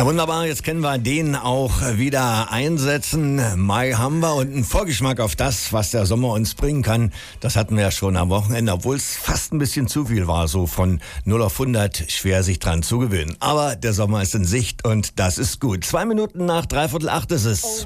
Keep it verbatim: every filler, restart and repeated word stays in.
Na wunderbar, jetzt können wir den auch wieder einsetzen. Mai haben wir und einen Vorgeschmack auf das, was der Sommer uns bringen kann. Das hatten wir ja schon am Wochenende, obwohl es fast ein bisschen zu viel war, so von null auf hundert, schwer sich dran zu gewöhnen. Aber der Sommer ist in Sicht und das ist gut. Zwei Minuten nach dreiviertel acht ist es.